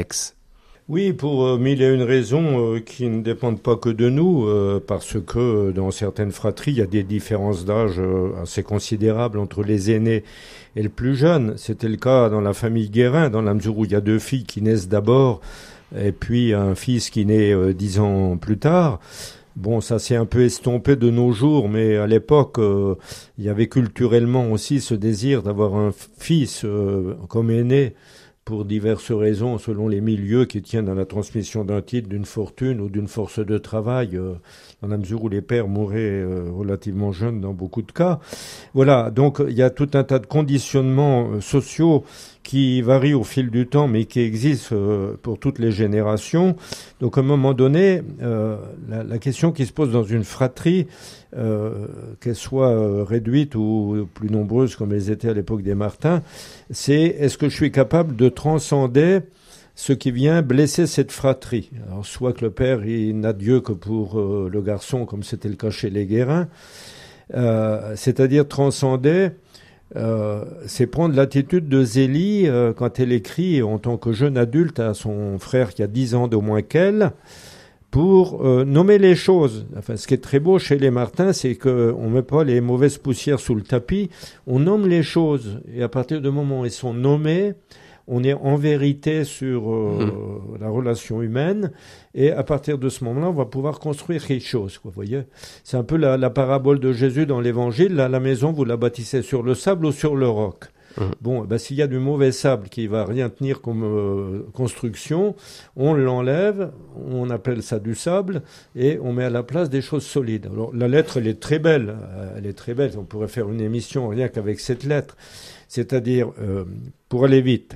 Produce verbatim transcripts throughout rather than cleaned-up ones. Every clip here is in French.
Oui, pour euh, mille et une raisons euh, qui ne dépendent pas que de nous, euh, parce que euh, dans certaines fratries, il y a des différences d'âge euh, assez considérables entre les aînés et le plus jeune. C'était le cas dans la famille Guérin, dans la mesure où il y a deux filles qui naissent d'abord, et puis un fils qui naît euh, dix ans plus tard. Bon, ça s'est un peu estompé de nos jours, mais à l'époque, euh, il y avait culturellement aussi ce désir d'avoir un fils euh, comme aîné, pour diverses raisons, selon les milieux qui tiennent à la transmission d'un titre, d'une fortune ou d'une force de travail, euh, dans la mesure où les pères mouraient euh, relativement jeunes dans beaucoup de cas. Voilà, donc il y a tout un tas de conditionnements euh, sociaux qui varient au fil du temps, mais qui existent euh, pour toutes les générations. Donc à un moment donné, euh, la, la question qui se pose dans une fratrie, euh, qu'elle soit euh, réduite ou plus nombreuse comme elles étaient à l'époque des Martins, c'est est-ce que je suis capable de transcender ce qui vient blesser cette fratrie. Alors soit que le père il n'a Dieu que pour euh, le garçon, comme c'était le cas chez les Guérins, euh, c'est-à-dire transcender. Euh, c'est prendre l'attitude de Zélie euh, quand elle écrit en tant que jeune adulte à son frère qui a dix ans de moins qu'elle, pour euh, nommer les choses. Enfin, ce qui est très beau chez les Martins, c'est qu'on ne met pas les mauvaises poussières sous le tapis, on nomme les choses. Et à partir du moment où elles sont nommées, on est en vérité sur euh, mmh. la relation humaine, et à partir de ce moment-là, on va pouvoir construire quelque chose. Quoi, vous voyez, c'est un peu la, la parabole de Jésus dans l'Évangile. Là, la maison, vous la bâtissez sur le sable ou sur le roc. Mmh. Bon, ben, s'il y a du mauvais sable qui va rien tenir comme euh, construction, on l'enlève, on appelle ça du sable, et on met à la place des choses solides. Alors, la lettre, elle est très belle. Elle est très belle. On pourrait faire une émission rien qu'avec cette lettre. C'est-à-dire, euh, pour aller vite,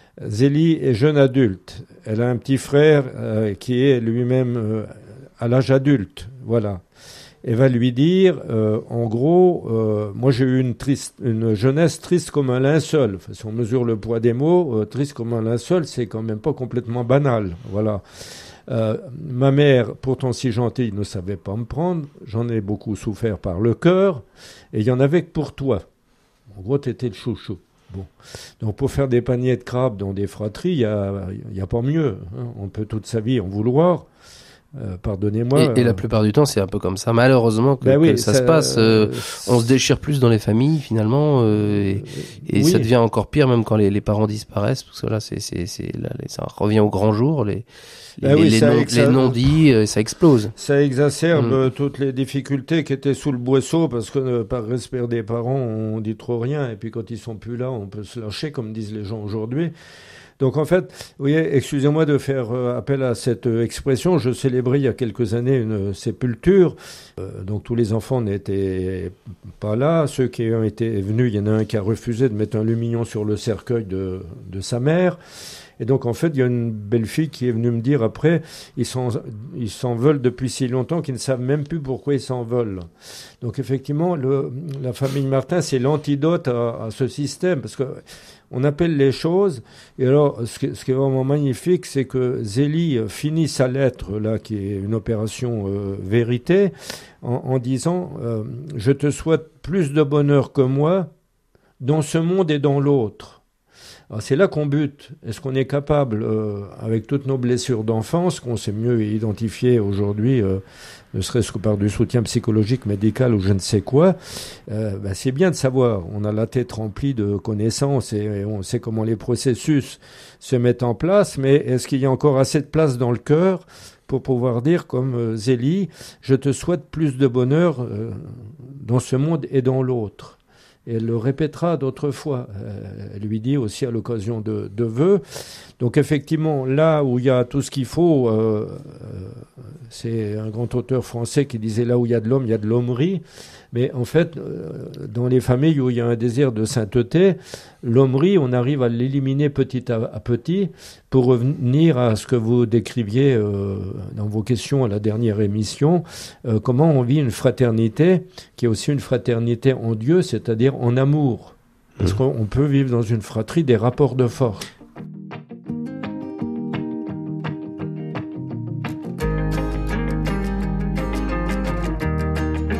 Zélie est jeune adulte. Elle a un petit frère euh, qui est lui-même euh, à l'âge adulte. Voilà. Elle va lui dire, euh, en gros, euh, moi j'ai eu une, triste, une jeunesse triste comme un linceul. Enfin, si on mesure le poids des mots, euh, triste comme un linceul, c'est quand même pas complètement banal. Voilà. Euh, ma mère, pourtant si gentille, ne savait pas me prendre. J'en ai beaucoup souffert par le cœur. Et il y en avait que pour toi. En gros, t'étais le chouchou. Bon. Donc pour faire des paniers de crabes dans des fratries, il n'y a, y a pas mieux. Hein. On peut toute sa vie en vouloir. Euh, pardonnez-moi. Et, et la plupart du temps, c'est un peu comme ça. Malheureusement que, ben oui, que ça, ça se passe. Euh, on se déchire plus dans les familles finalement, euh, et, et oui. Ça devient encore pire même quand les, les parents disparaissent. Parce que là, c'est, c'est, c'est, là, ça revient au grand jour. Les, ben les, oui, les, non, exa- les non-dits, euh, ça explose. Ça exacerbe mmh. toutes les difficultés qui étaient sous le boisseau, parce que euh, par respect des parents, on dit trop rien. Et puis quand ils sont plus là, on peut se lâcher, comme disent les gens aujourd'hui. Donc en fait, vous voyez, excusez-moi de faire euh, appel à cette euh, expression. Je célébrais il y a quelques années une euh, sépulture. Euh, donc tous les enfants n'étaient pas là. Ceux qui ont été venus, il y en a un qui a refusé de mettre un lumignon sur le cercueil de, de sa mère. Et donc, en fait, il y a une belle fille qui est venue me dire après, ils s'en, ils s'en veulent depuis si longtemps qu'ils ne savent même plus pourquoi ils s'en veulent. Donc, effectivement, le, la famille Martin, c'est l'antidote à, à ce système, parce que on appelle les choses. Et alors, ce qui, ce qui est vraiment magnifique, c'est que Zélie finit sa lettre, là, qui est une opération euh, vérité, en, en disant euh, « Je te souhaite plus de bonheur que moi dans ce monde et dans l'autre ». Alors c'est là qu'on bute. Est-ce qu'on est capable, euh, avec toutes nos blessures d'enfance, qu'on sait mieux identifier aujourd'hui, euh, ne serait-ce que par du soutien psychologique, médical ou je ne sais quoi, euh, ben c'est bien de savoir. On a la tête remplie de connaissances et, et on sait comment les processus se mettent en place, mais est-ce qu'il y a encore assez de place dans le cœur pour pouvoir dire, comme euh, Zélie, je te souhaite plus de bonheur euh, dans ce monde et dans l'autre. Et elle le répétera d'autres fois. Euh, elle lui dit aussi à l'occasion de, de vœux. Donc effectivement, là où il y a tout ce qu'il faut, euh, euh, c'est un grand auteur français qui disait là où il y a de l'homme, il y a de l'hommerie. Mais en fait, euh, dans les familles où il y a un désir de sainteté, l'hommerie, on arrive à l'éliminer petit à, à petit pour revenir à ce que vous décriviez euh, dans vos questions à la dernière émission, euh, comment on vit une fraternité qui est aussi une fraternité en Dieu, c'est-à-dire en amour. Parce mmh. qu'on peut vivre dans une fratrie des rapports de force.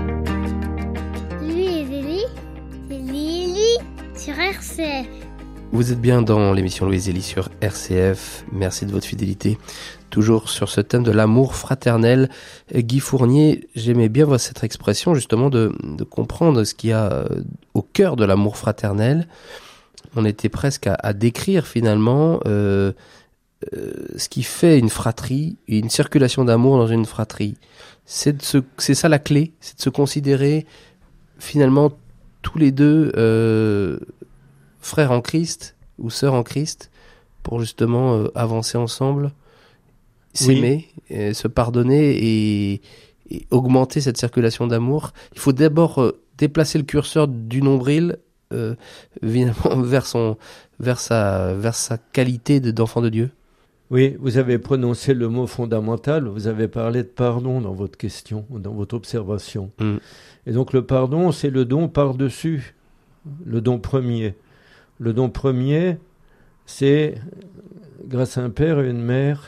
Lui et Zélie, c'est Lily sur R C F. Vous êtes bien dans l'émission Louise Zélie sur R C F. Merci de votre fidélité. Toujours sur ce thème de l'amour fraternel. Guy Fournier, j'aimais bien cette expression justement de, de comprendre ce qu'il y a au cœur de l'amour fraternel. On était presque à, à décrire finalement euh, euh, ce qui fait une fratrie, une circulation d'amour dans une fratrie. C'est, de se, c'est ça la clé, c'est de se considérer finalement tous les deux euh, frères en Christ ou sœurs en Christ pour justement euh, avancer ensemble, s'aimer, oui. et se pardonner et, et augmenter cette circulation d'amour. Il faut d'abord euh, déplacer le curseur du nombril euh, vers, son, vers, sa, vers sa qualité de, d'enfant de Dieu. Oui, vous avez prononcé le mot fondamental, vous avez parlé de pardon dans votre question, dans votre observation. Mm. Et donc le pardon, c'est le don par-dessus, le don premier. Le don premier, c'est, grâce à un père et une mère,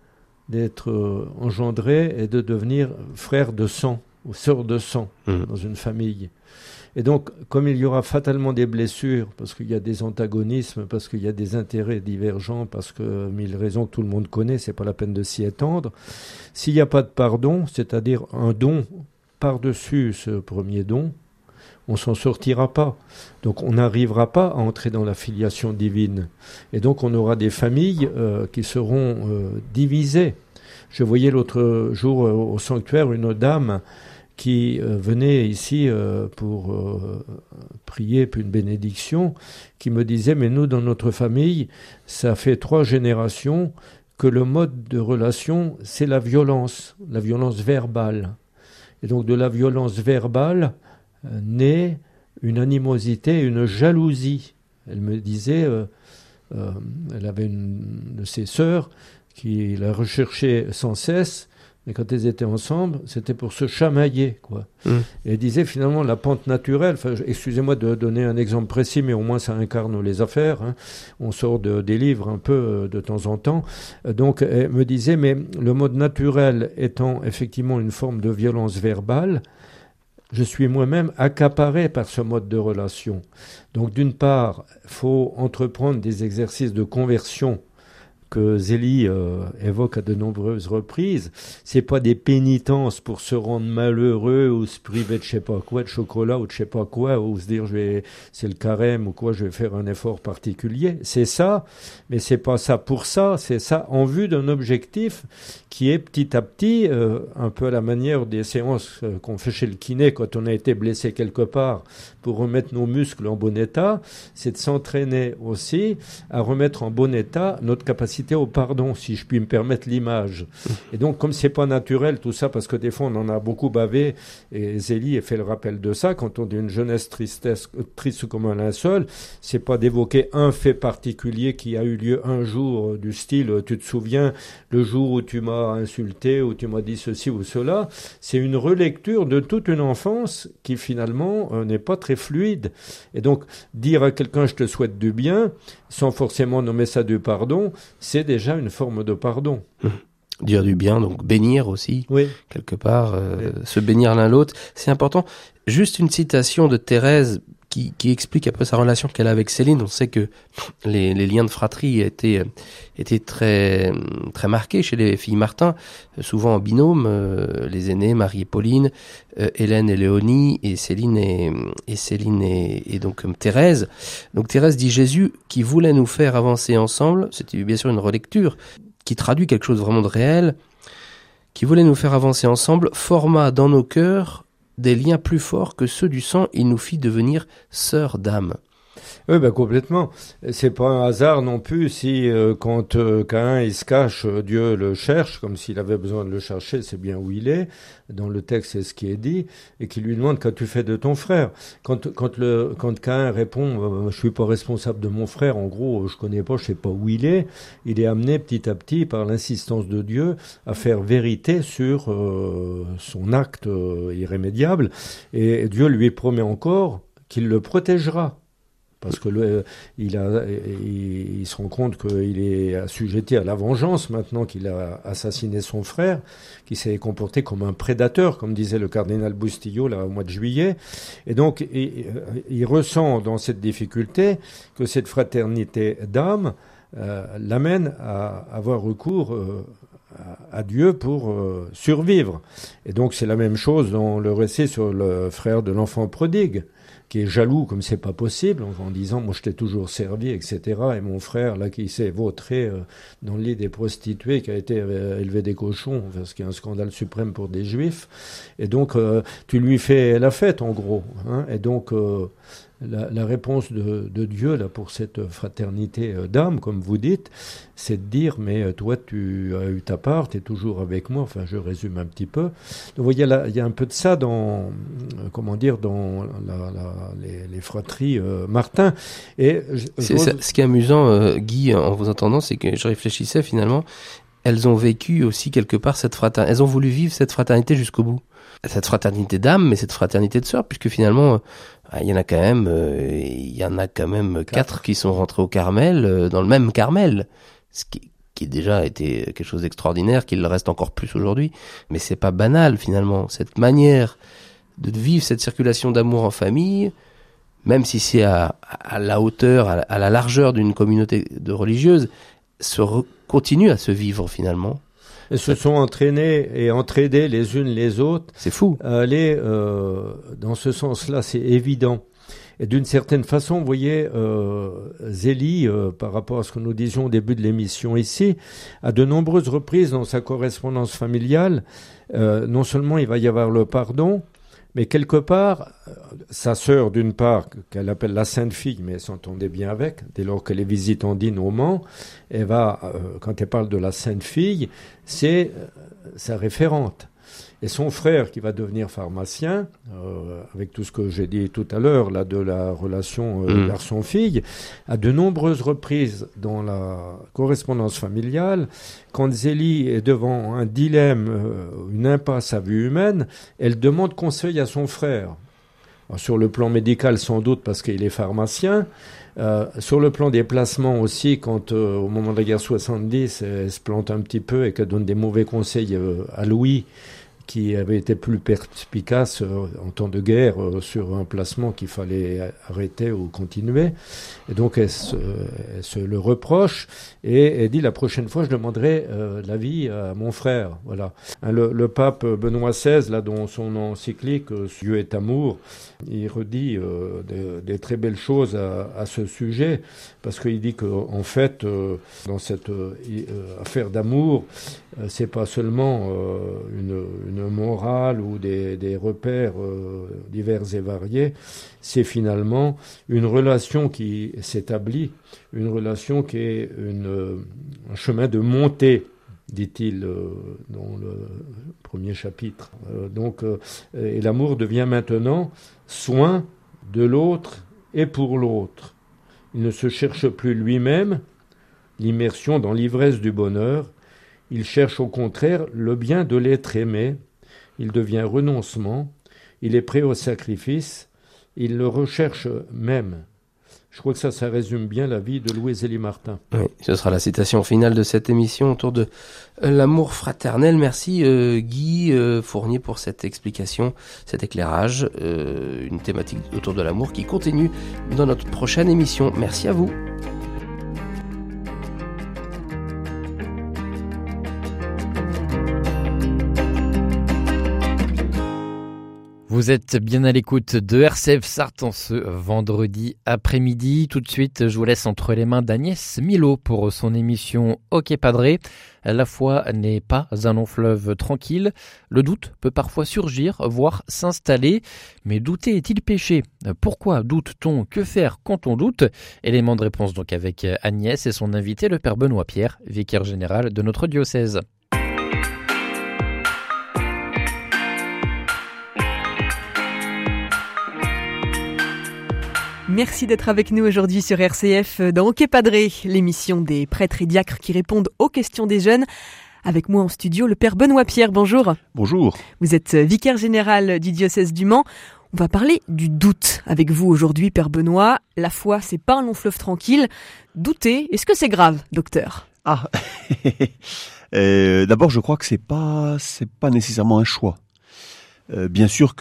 d'être euh, engendré et de devenir frère de sang, ou sœur de sang, mmh. dans une famille. Et donc, comme il y aura fatalement des blessures, parce qu'il y a des antagonismes, parce qu'il y a des intérêts divergents, parce que mille raisons que tout le monde connaît, c'est pas la peine de s'y étendre, s'il n'y a pas de pardon, c'est-à-dire un don par-dessus ce premier don, on s'en sortira pas. Donc on n'arrivera pas à entrer dans la filiation divine. Et donc on aura des familles euh, qui seront euh, divisées. Je voyais l'autre jour euh, au sanctuaire une dame qui euh, venait ici euh, pour euh, prier puis une bénédiction, qui me disait, mais nous dans notre famille, ça fait trois générations que le mode de relation, c'est la violence, la violence verbale. Et donc de la violence verbale, naît une animosité, une jalousie. Elle me disait, euh, euh, elle avait une de ses sœurs qui la recherchait sans cesse, mais quand elles étaient ensemble, c'était pour se chamailler, quoi. Mmh. Et elle disait finalement la pente naturelle, enfin, excusez-moi de donner un exemple précis, mais au moins ça incarne les affaires, hein. On sort de, des livres un peu euh, de temps en temps. Donc elle me disait, mais le mode naturel étant effectivement une forme de violence verbale, je suis moi-même accaparé par ce mode de relation. Donc d'une part, il faut entreprendre des exercices de conversion que Zélie euh, évoque à de nombreuses reprises. C'est pas des pénitences pour se rendre malheureux ou se priver de je sais pas quoi, de chocolat ou de je sais pas quoi, ou se dire je vais, c'est le carême ou quoi, je vais faire un effort particulier. C'est ça, mais c'est pas ça pour ça, c'est ça en vue d'un objectif qui est petit à petit, euh, un peu à la manière des séances euh, qu'on fait chez le kiné quand on a été blessé quelque part pour remettre nos muscles en bon état, c'est de s'entraîner aussi à remettre en bon état notre capacité au pardon, si je puis me permettre l'image. Et donc, comme c'est pas naturel tout ça, parce que des fois on en a beaucoup bavé, et Zélie a fait le rappel de ça, quand on dit une jeunesse tristesse, triste comme un linceul, c'est pas d'évoquer un fait particulier qui a eu lieu un jour, du style, tu te souviens, le jour où tu m'as insulté, où tu m'as dit ceci ou cela, c'est une relecture de toute une enfance qui finalement euh, n'est pas très fluide. Et donc, dire à quelqu'un je te souhaite du bien, sans forcément nommer ça du pardon, c'est déjà une forme de pardon. Mmh. Dire du bien, donc bénir aussi, oui. quelque part, euh, oui. se bénir l'un l'autre, c'est important. Juste une citation de Thérèse qui, qui explique après sa relation qu'elle a avec Céline. On sait que les, les liens de fratrie étaient, étaient très, très marqués chez les filles Martin, souvent en binôme, euh, les aînées, Marie et Pauline, euh, Hélène et Léonie, et Céline et, et Céline et, et donc euh, Thérèse. Donc Thérèse dit Jésus qui voulait nous faire avancer ensemble, c'était bien sûr une relecture, qui traduit quelque chose vraiment de réel, qui voulait nous faire avancer ensemble, forma dans nos cœurs des liens plus forts que ceux du sang, il nous fit devenir sœurs d'âme. Oui, ben complètement. C'est pas un hasard non plus si euh, quand euh, Caïn il se cache, euh, Dieu le cherche, comme s'il avait besoin de le chercher, c'est bien où il est. Dans le texte, c'est ce qui est dit, et qu'il lui demande qu'as-tu fait de ton frère. Quand quand le quand Caïn répond, euh, je suis pas responsable de mon frère. En gros, je connais pas, je sais pas où il est. Il est amené petit à petit par l'insistance de Dieu à faire vérité sur euh, son acte euh, irrémédiable, et Dieu lui promet encore qu'il le protégera. parce que le, il, a, il, il se rend compte qu'il est assujetti à la vengeance maintenant qu'il a assassiné son frère, qui s'est comporté comme un prédateur, comme disait le cardinal Bustillo là, au mois de juillet. Et donc, il, il ressent dans cette difficulté que cette fraternité d'âme euh, l'amène à avoir recours euh, à, à Dieu pour euh, survivre. Et donc, c'est la même chose dans le récit sur le frère de l'enfant prodigue, qui est jaloux comme c'est pas possible, en, en disant moi je t'ai toujours servi, et cetera. Et mon frère là qui s'est vautré euh, dans le lit des prostituées, qui a été euh, élevé des cochons, enfin, ce qui est un scandale suprême pour des juifs. Et donc euh, tu lui fais la fête en gros. Hein, et donc euh, la, la réponse de, de Dieu là pour cette fraternité euh, d'âme, comme vous dites, c'est de dire mais toi tu as eu ta part, tu es toujours avec moi. Enfin je résume un petit peu. Donc vous voyez là, il y a un peu de ça dans euh, comment dire dans la, la Les, les fratries euh, Martin. Et je, c'est, je... Ce qui est amusant, euh, Guy, en vous entendant, c'est que je réfléchissais finalement, elles ont vécu aussi quelque part cette fraternité, elles ont voulu vivre cette fraternité jusqu'au bout. Cette fraternité d'âme, mais cette fraternité de sœurs, puisque finalement, euh, il y en a quand même, euh, il y en a quand même quatre, quatre qui sont rentrés au Carmel, euh, dans le même Carmel, ce qui qui déjà été quelque chose d'extraordinaire, qui le reste encore plus aujourd'hui. Mais c'est pas banal finalement, cette manière de vivre cette circulation d'amour en famille, même si c'est à, à la hauteur, à la, à la largeur d'une communauté de religieuses, se re, continue à se vivre finalement. Elles se sont entraînées et entraînées les unes les autres. C'est fou. À aller euh, dans ce sens-là, c'est évident. Et d'une certaine façon, vous voyez, euh, Zélie, euh, par rapport à ce que nous disions au début de l'émission ici, à de nombreuses reprises dans sa correspondance familiale, euh, non seulement il va y avoir le pardon, mais quelque part, sa sœur, d'une part, qu'elle appelle la Sainte Fille, mais elle s'entendait bien avec, dès lors qu'elle est visitandine au Mans, elle va, euh, quand elle parle de la Sainte Fille, c'est euh, sa référente. Et son frère, qui va devenir pharmacien, euh, avec tout ce que j'ai dit tout à l'heure, là, de la relation euh, mmh. garçon-fille, à de nombreuses reprises dans la correspondance familiale, quand Zélie est devant un dilemme, euh, une impasse à vue humaine, elle demande conseil à son frère. Alors, sur le plan médical, sans doute, parce qu'il est pharmacien. Euh, sur le plan des placements aussi, quand euh, au moment de la guerre soixante-dix, elle se plante un petit peu et qu'elle donne des mauvais conseils euh, à Louis, qui avait été plus perspicace euh, en temps de guerre euh, sur un placement qu'il fallait arrêter ou continuer. Et donc elle se, elle se le reproche et elle dit la prochaine fois je demanderai euh, l'avis à mon frère. Voilà. Hein, le, le pape Benoît seize, là, dans son encyclique euh, Dieu est amour, il redit euh, des, des très belles choses à, à ce sujet, parce qu'il dit qu'en fait, euh, dans cette euh, affaire d'amour, euh, c'est pas seulement euh, une, une morale ou des, des repères euh, divers et variés, c'est finalement une relation qui s'établit, une relation qui est une, un chemin de montée, dit-il euh, dans le premier chapitre. Euh, donc, euh, et l'amour devient maintenant soin de l'autre et pour l'autre. Il ne se cherche plus lui-même, l'immersion dans l'ivresse du bonheur. Il cherche au contraire le bien de l'être aimé. Il devient renoncement. Il est prêt au sacrifice. Il le recherche même. Je crois que ça, ça résume bien la vie de Louis Zélie Martin. Oui, ce sera la citation finale de cette émission autour de l'amour fraternel. Merci euh, Guy euh, Fournier pour cette explication, cet éclairage, euh, une thématique autour de l'amour qui continue dans notre prochaine émission. Merci à vous. Vous êtes bien à l'écoute de R C F Sarthe en ce vendredi après-midi. Tout de suite, je vous laisse entre les mains d'Agnès Milo pour son émission Ok Padré. La foi n'est pas un long fleuve tranquille. Le doute peut parfois surgir, voire s'installer. Mais douter est-il péché ? Pourquoi doute-t-on ? Que faire quand on doute ? Élément de réponse donc avec Agnès et son invité, le père Benoît Pierre, vicaire général de notre diocèse. Merci d'être avec nous aujourd'hui sur R C F dans Ok Padré, l'émission des prêtres et diacres qui répondent aux questions des jeunes. Avec moi en studio, le père Benoît Pierre, bonjour. Bonjour. Vous êtes vicaire général du diocèse du Mans. On va parler du doute avec vous aujourd'hui, Père Benoît. La foi, c'est pas un long fleuve tranquille. Douter, est-ce que c'est grave, docteur ? Ah, euh, d'abord, je crois que c'est pas, c'est pas nécessairement un choix. Euh, bien sûr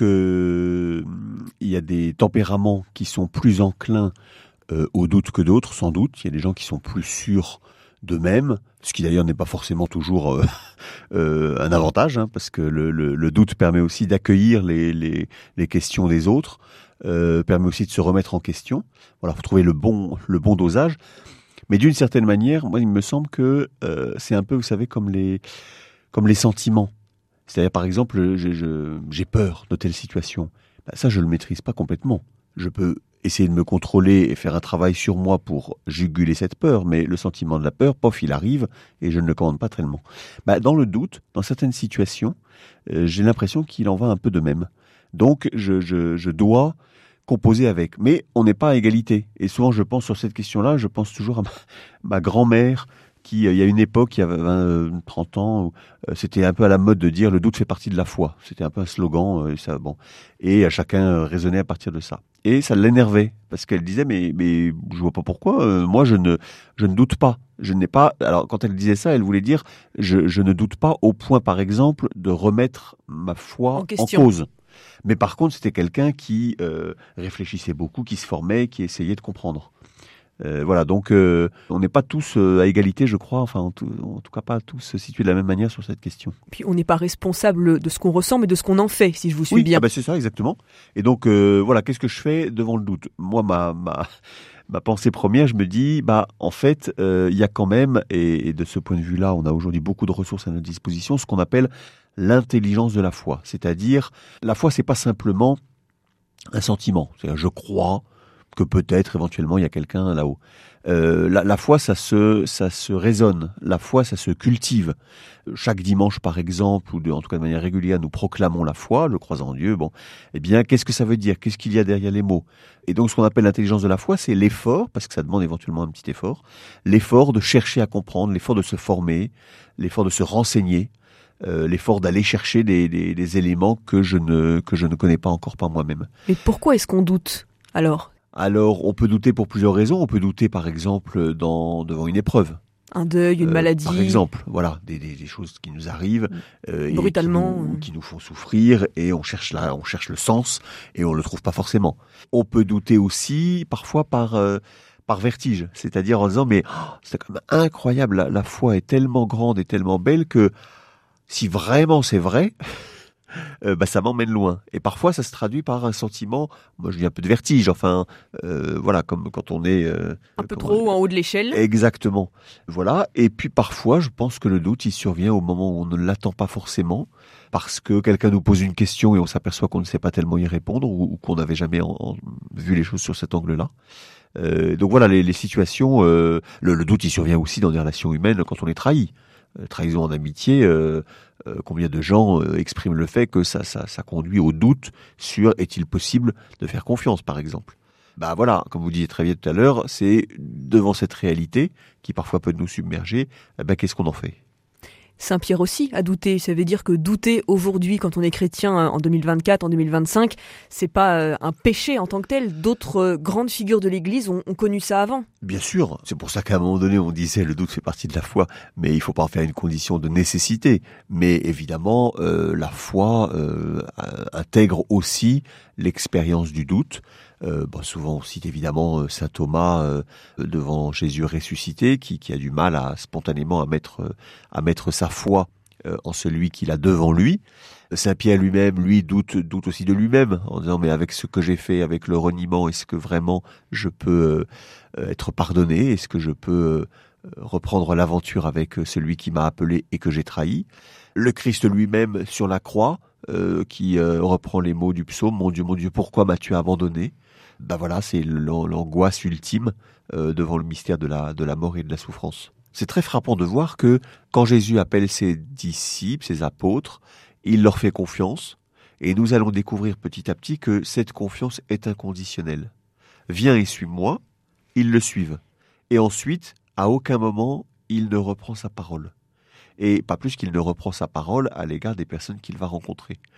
que il y a des tempéraments qui sont plus enclins euh, au doute que d'autres, sans doute. Il y a des gens qui sont plus sûrs d'eux-mêmes, ce qui d'ailleurs n'est pas forcément toujours euh, euh, un avantage, hein, parce que le, le, le doute permet aussi d'accueillir les, les, les questions des autres, euh, permet aussi de se remettre en question. Voilà, faut trouver le bon, le bon dosage. Mais d'une certaine manière, moi, il me semble que euh, c'est un peu, vous savez, comme les, comme les sentiments. C'est-à-dire, par exemple, j'ai, je, j'ai peur de telle situation. Ben, ça, je le maîtrise pas complètement. Je peux essayer de me contrôler et faire un travail sur moi pour juguler cette peur, mais le sentiment de la peur, pof, il arrive et je ne le commande pas tellement. Ben, dans le doute, dans certaines situations, euh, j'ai l'impression qu'il en va un peu de même. Donc, je, je, je dois composer avec. Mais on n'est pas à égalité. Et souvent, je pense sur cette question-là, je pense toujours à ma, ma grand-mère, qui, il y a une époque, il y a vingt, trente ans, où euh, c'était un peu à la mode de dire le doute fait partie de la foi. C'était un peu un slogan, euh, ça, bon. Et euh, chacun euh, raisonnait à partir de ça. Et ça l'énervait, parce qu'elle disait, mais, mais je vois pas pourquoi, euh, moi je ne, je ne doute pas. Je n'ai pas, alors quand elle disait ça, elle voulait dire, je, je ne doute pas au point, par exemple, de remettre ma foi en, en cause. Mais par contre, c'était quelqu'un qui euh, réfléchissait beaucoup, qui se formait, qui essayait de comprendre. Euh, voilà, donc euh, on n'est pas tous euh, à égalité, je crois, enfin en tout, en tout cas pas tous situés de la même manière sur cette question. Puis on n'est pas responsable de ce qu'on ressent, mais de ce qu'on en fait, si je vous suis oui, bien. Ah ben c'est ça, exactement. Et donc euh, voilà, qu'est-ce que je fais devant le doute ? Moi, ma, ma, ma pensée première, je me dis, bah en fait, il euh, y a quand même, et, et de ce point de vue-là, on a aujourd'hui beaucoup de ressources à notre disposition, ce qu'on appelle l'intelligence de la foi. C'est-à-dire, la foi, c'est pas simplement un sentiment. C'est-à-dire, je crois que peut-être éventuellement il y a quelqu'un là-haut. Euh, la, la foi, ça se, ça se raisonne. La foi, ça se cultive. Chaque dimanche, par exemple, ou de, en tout cas de manière régulière, nous proclamons la foi, le croisant en Dieu. Bon, eh bien, qu'est-ce que ça veut dire ? Qu'est-ce qu'il y a derrière les mots ? Et donc, ce qu'on appelle l'intelligence de la foi, c'est l'effort, parce que ça demande éventuellement un petit effort, l'effort de chercher à comprendre, l'effort de se former, l'effort de se renseigner, euh, l'effort d'aller chercher des, des, des éléments que je ne, que je ne connais pas encore par moi-même. Mais pourquoi est-ce qu'on doute alors ? Alors, on peut douter pour plusieurs raisons. On peut douter, par exemple, dans, devant une épreuve. Un deuil, une euh, maladie. Par exemple, voilà, des, des, des choses qui nous arrivent. Euh, Brutalement. Et qui, nous, qui nous font souffrir et on cherche, la, on cherche le sens et on le trouve pas forcément. On peut douter aussi, parfois, par, euh, par vertige. C'est-à-dire en disant, mais oh, c'est quand même incroyable, la, la foi est tellement grande et tellement belle que si vraiment c'est vrai... Euh, bah, ça m'emmène loin. Et parfois, ça se traduit par un sentiment, moi je dis un peu de vertige, enfin, euh, voilà, comme quand on est... Euh, un peu trop en haut de l'échelle. Exactement. Voilà. Et puis parfois, je pense que le doute, il survient au moment où on ne l'attend pas forcément, parce que quelqu'un nous pose une question et on s'aperçoit qu'on ne sait pas tellement y répondre, ou, ou qu'on n'avait jamais en, en, vu les choses sur cet angle-là. Euh, donc voilà, les, les situations, euh, le, le doute, il survient aussi dans des relations humaines quand on est trahi. Euh, trahison en amitié, euh, euh, combien de gens euh, expriment le fait que ça, ça, ça conduit au doute sur est-il possible de faire confiance, par exemple. Bah voilà, comme vous disiez très bien tout à l'heure, c'est devant cette réalité qui parfois peut nous submerger, eh ben, qu'est-ce qu'on en fait ? Saint Pierre aussi a douté. Ça veut dire que douter aujourd'hui, quand on est chrétien en deux mille vingt-quatre, en deux mille vingt-cinq, c'est pas un péché en tant que tel. D'autres grandes figures de l'Église ont, ont connu ça avant. Bien sûr. C'est pour ça qu'à un moment donné, on disait le doute fait partie de la foi, mais il faut pas en faire une condition de nécessité. Mais évidemment, euh, la foi euh, intègre aussi l'expérience du doute. Euh, bon, souvent on cite évidemment saint Thomas euh, devant Jésus ressuscité, qui, qui a du mal à spontanément à mettre à mettre sa foi euh, en celui qu'il a devant lui. Saint Pierre lui-même, lui, doute doute aussi de lui-même en disant mais avec ce que j'ai fait, avec le reniement, est-ce que vraiment je peux euh, être pardonné ? Est-ce que je peux euh, reprendre l'aventure avec celui qui m'a appelé et que j'ai trahi ? Le Christ lui-même sur la croix, euh, qui euh, reprend les mots du psaume, mon Dieu, mon Dieu, pourquoi m'as-tu abandonné ? Ben voilà, c'est l'angoisse ultime euh, devant le mystère de la, de la mort et de la souffrance. C'est très frappant de voir que quand Jésus appelle ses disciples, ses apôtres, il leur fait confiance et nous allons découvrir petit à petit que cette confiance est inconditionnelle. Viens et suis-moi, ils le suivent. Et ensuite, à aucun moment, il ne reprend sa parole. Et pas plus qu'il ne reprend sa parole à l'égard des personnes qu'il va rencontrer.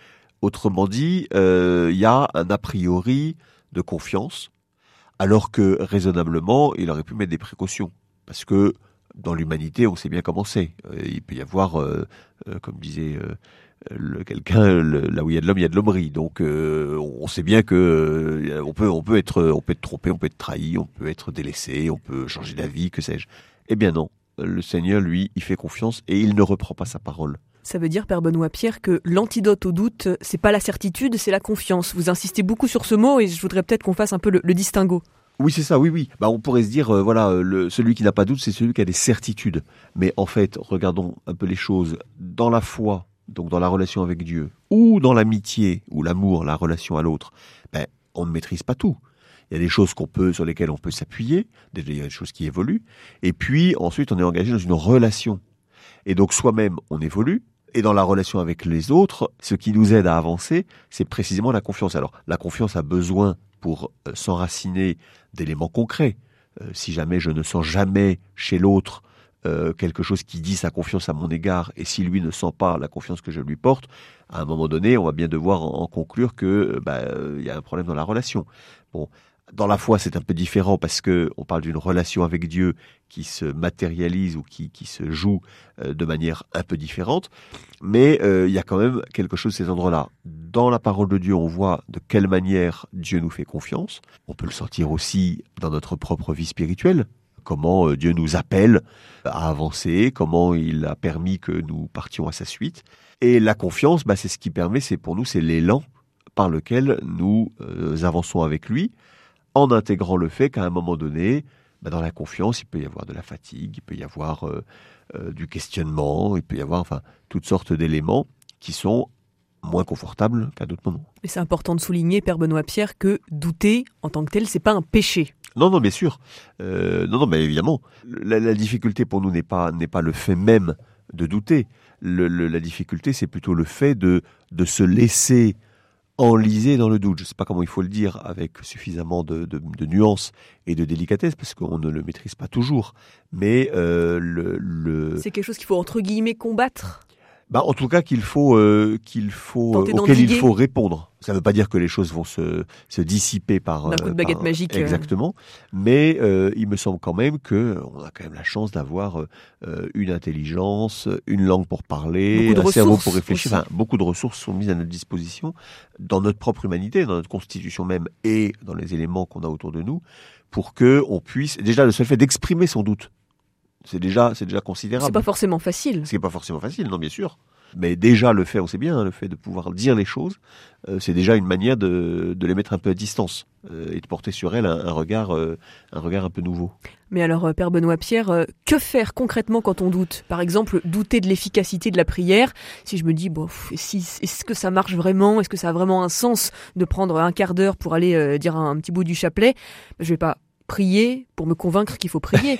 Autrement dit, il euh, y a un a priori de confiance, alors que raisonnablement, il aurait pu mettre des précautions. Parce que dans l'humanité, on sait bien comment c'est. Euh, il peut y avoir, euh, euh, comme disait euh, le, quelqu'un, le, là où il y a de l'homme, il y a de l'hommerie. Donc, euh, on sait bien que euh, on peut, on peut être, on peut être trompé, on peut être trahi, on peut être délaissé, on peut changer d'avis, que sais-je. Eh bien non, le Seigneur, lui, il fait confiance et il ne reprend pas sa parole. Ça veut dire, Père Benoît Pierre, que l'antidote au doute, c'est pas la certitude, c'est la confiance. Vous insistez beaucoup sur ce mot et je voudrais peut-être qu'on fasse un peu le, le distinguo. Oui, c'est ça, oui, oui. Bah, on pourrait se dire, euh, voilà, le, celui qui n'a pas de doute, c'est celui qui a des certitudes. Mais en fait, regardons un peu les choses. Dans la foi, donc dans la relation avec Dieu, ou dans l'amitié, ou l'amour, la relation à l'autre, ben, on ne maîtrise pas tout. Il y a des choses qu'on peut, sur lesquelles on peut s'appuyer, il y a des choses qui évoluent. Et puis, ensuite, on est engagé dans une relation. Et donc, soi-même, on évolue. Et dans la relation avec les autres, ce qui nous aide à avancer, c'est précisément la confiance. Alors, la confiance a besoin, pour euh, s'enraciner, d'éléments concrets. Euh, si jamais je ne sens jamais chez l'autre euh, quelque chose qui dit sa confiance à mon égard, et si lui ne sent pas la confiance que je lui porte, à un moment donné, on va bien devoir en, en conclure que bah, euh, y a un problème dans la relation. Bon. Dans la foi, c'est un peu différent parce que on parle d'une relation avec Dieu qui se matérialise ou qui, qui se joue euh, de manière un peu différente. Mais euh, il y a quand même quelque chose de ces endroits-là. Dans la parole de Dieu, on voit de quelle manière Dieu nous fait confiance. On peut le sentir aussi dans notre propre vie spirituelle. Comment euh, Dieu nous appelle à avancer, comment il a permis que nous partions à sa suite. Et la confiance, bah, c'est ce qui permet, c'est pour nous, c'est l'élan par lequel nous euh, avançons avec lui, en intégrant le fait qu'à un moment donné, bah dans la confiance, il peut y avoir de la fatigue, il peut y avoir euh, euh, du questionnement, il peut y avoir enfin toutes sortes d'éléments qui sont moins confortables qu'à d'autres moments. Et c'est important de souligner, Père Benoît Pierre, que douter en tant que tel, c'est pas un péché. Non, non, bien sûr. Euh, non, non, mais évidemment, la, la difficulté pour nous n'est pas n'est pas le fait même de douter. Le, le, la difficulté, c'est plutôt le fait de de se laisser enlisé dans le doute. Je ne sais pas comment il faut le dire avec suffisamment de, de, de nuances et de délicatesse, parce qu'on ne le maîtrise pas toujours. Mais euh, le, le... c'est quelque chose qu'il faut entre guillemets combattre. Bah, en tout cas, qu'il faut, euh, qu'il faut, euh, auquel il faut répondre. Ça ne veut pas dire que les choses vont se, se dissiper par un coup de baguette par, magique. Exactement. Mais euh, il me semble quand même que on a quand même la chance d'avoir euh, une intelligence, une langue pour parler, un cerveau pour réfléchir. Enfin, beaucoup de ressources sont mises à notre disposition dans notre propre humanité, dans notre constitution même et dans les éléments qu'on a autour de nous, pour que on puisse déjà le seul fait d'exprimer son doute. C'est déjà, c'est déjà considérable. C'est pas forcément facile. C'est pas forcément facile, non, bien sûr. Mais déjà, le fait, on sait bien, hein, le fait de pouvoir dire les choses, euh, c'est déjà une manière de, de les mettre un peu à distance euh, et de porter sur elles un, un regard, euh, un regard un peu nouveau. Mais alors, euh, Père Benoît Pierre, euh, que faire concrètement quand on doute ? Par exemple, douter de l'efficacité de la prière. Si je me dis, bon, si, est-ce que ça marche vraiment ? Est-ce que ça a vraiment un sens de prendre un quart d'heure pour aller euh, dire un, un petit bout du chapelet ? Je vais pas prier pour me convaincre qu'il faut prier.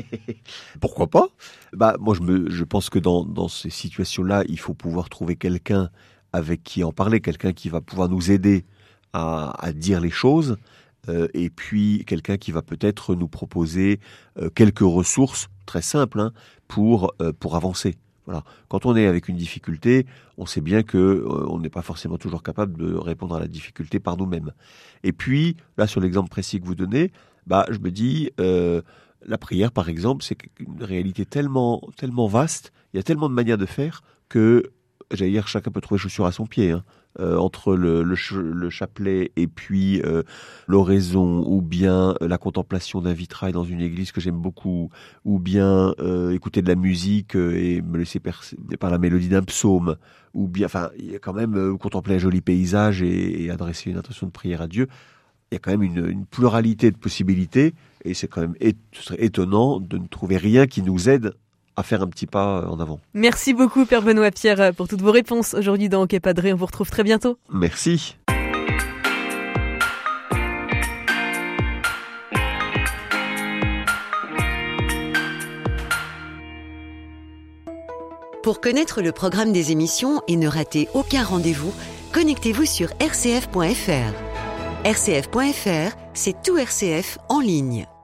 Pourquoi pas ? Bah, moi, je, me, je pense que dans, dans ces situations-là, il faut pouvoir trouver quelqu'un avec qui en parler, quelqu'un qui va pouvoir nous aider à, à dire les choses, euh, et puis quelqu'un qui va peut-être nous proposer euh, quelques ressources très simples hein, pour, euh, pour avancer. Voilà. Quand on est avec une difficulté, on sait bien que euh, on n'est pas forcément toujours capable de répondre à la difficulté par nous-mêmes. Et puis, là, sur l'exemple précis que vous donnez, bah, je me dis, euh, la prière, par exemple, c'est une réalité tellement, tellement vaste, il y a tellement de manières de faire que, j'allais dire, chacun peut trouver chaussure à son pied. Hein. Euh, entre le, le, ch- le chapelet et puis euh, l'oraison, ou bien euh, la contemplation d'un vitrail dans une église que j'aime beaucoup, ou bien euh, écouter de la musique euh, et me laisser percer par la mélodie d'un psaume, ou bien, enfin, il y a quand même euh, contempler un joli paysage et, et adresser une intention de prière à Dieu. Il y a quand même une, une pluralité de possibilités, et c'est quand même é- étonnant de ne trouver rien qui nous aide à faire un petit pas en avant. Merci beaucoup, Père Benoît Pierre, pour toutes vos réponses aujourd'hui dans Ok Padre. On vous retrouve très bientôt. Merci. Pour connaître le programme des émissions et ne rater aucun rendez-vous, connectez-vous sur r c f point f r. r c f point f r, c'est tout R C F en ligne.